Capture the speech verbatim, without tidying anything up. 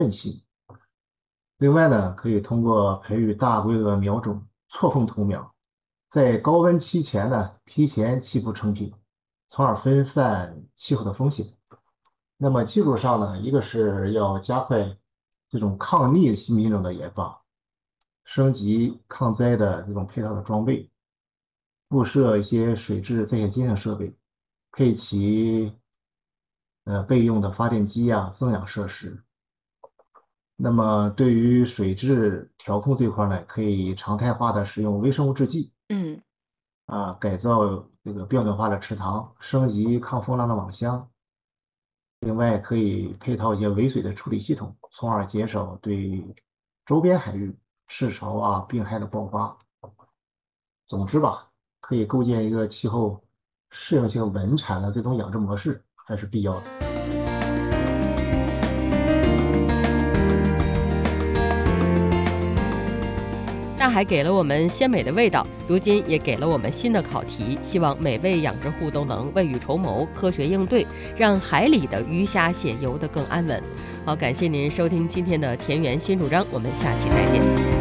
韧性。另外呢，可以通过培育大规格苗种，错峰投苗，在高温期前呢，提前起步成品，从而分散气候的风险。那么技术上呢，一个是要加快这种抗逆新品种的研发，升级抗灾的这种配套的装备，布设一些水质在线监测设备，配齐呃备用的发电机呀、增氧设施。那么对于水质调控这块呢，可以常态化的使用微生物制剂嗯。 啊，改造这个标准化的池塘，升级抗风浪的网箱。另外，可以配套一些围水的处理系统，从而减少对周边海域市潮啊、病害的爆发。总之吧，可以构建一个气候适应性稳产的这种养殖模式，还是必要的。 大海给了我们鲜美的味道，如今也给了我们新的考题。希望每位养殖户都能未雨绸缪，科学应对，让海里的鱼虾蟹游得更安稳。好，感谢您收听今天的田园新主张，我们下期再见。